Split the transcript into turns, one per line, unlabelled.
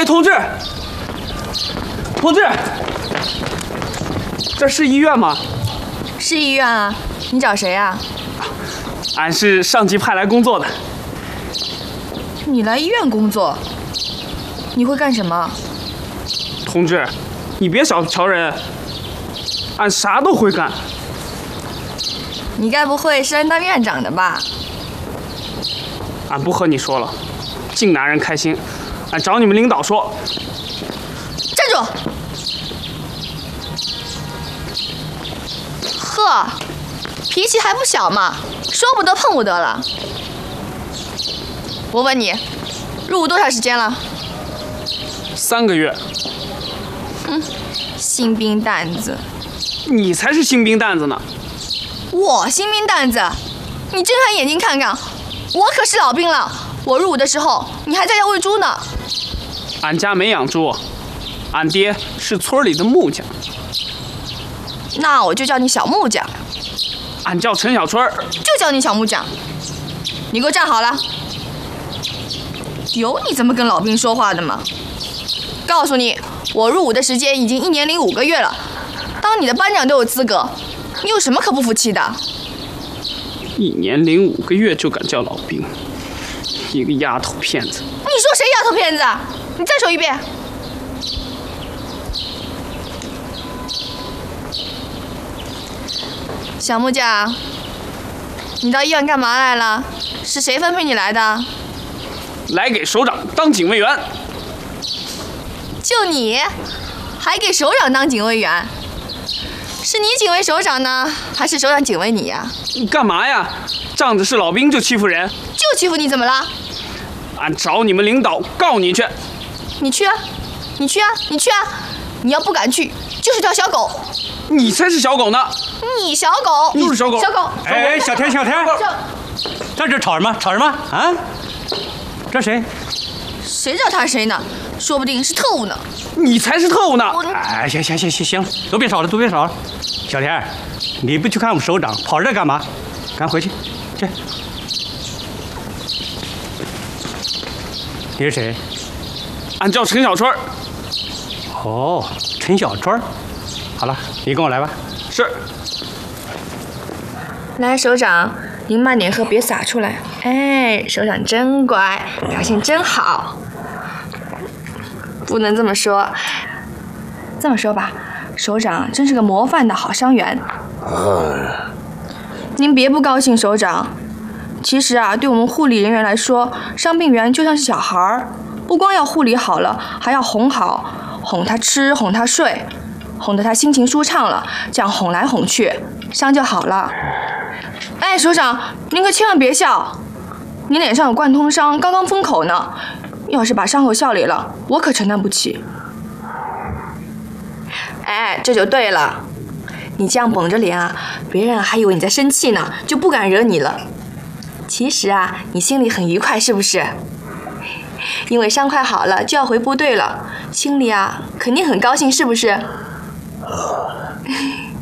哎，同志，这是医院吗？
是医院啊，你找谁啊？
俺是上级派来工作的。
你来医院工作？你会干什么？
同志，你别小瞧人，俺啥都会干。
你该不会是来当院长的吧？
俺不和你说了，净拿人开心。俺找你们领导说。
站住！呵，脾气还不小嘛，说不得碰不得了。我问你，入伍多长时间了
3个月。
新兵蛋子。
你才是新兵蛋子呢。
我新兵蛋子？你睁开眼睛看看，我可是老兵了。我入伍的时候，你还在家喂猪呢。
俺家没养猪，俺爹是村里的木匠。
那我就叫你小木匠。
俺叫陈小春。
就叫你小木匠。你给我站好了。有你这么跟老兵说话的吗？告诉你，我入伍的时间已经1年零5个月了，当你的班长都有资格，你有什么可不服气的
？1年零5个月就敢叫老兵，一个丫头片子！
你说谁丫头片子？你再说一遍。小木匠，你到医院干嘛来了？是谁分配你来的？
来给首长当警卫员。
就你，还给首长当警卫员？是你警卫首长呢，还是首长警卫你呀？
你干嘛呀？仗着是老兵就欺负人？
就欺负你怎么了？
俺找你们领导告你去。
你去啊！你去啊！你去啊！你要不敢去，就是条小狗。
你才是小狗呢！
你小狗，
就是小狗。
小狗。
哎，小田，在这吵什么？吵什么啊？这谁？
谁知道他是谁呢？说不定是特务呢。
你才是特务呢！
哎，行，都别吵了。小田，你不去看我们首长，跑这干嘛？赶回去，去。你是谁？
俺叫陈小春。
哦，陈小春。好了，你跟我来吧。
是。
来，首长，您慢点喝，别洒出来。哎，首长真乖，表现真好。不能这么说，这么说吧，首长真是个模范的好伤员。您别不高兴，首长。其实啊，对我们护理人员来说，伤病员就像是小孩儿，不光要护理好了，还要哄好，哄他吃，哄他睡，哄得他心情舒畅了，这样哄来哄去，伤就好了。哎，首长，您可千万别笑，您脸上有贯通伤，刚刚封口呢。要是把伤口笑里了，我可承担不起。哎，这就对了，你这样绷着脸啊，别人还以为你在生气呢，就不敢惹你了。其实啊，你心里很愉快，是不是？因为伤快好了，就要回部队了，心里啊肯定很高兴，是不是？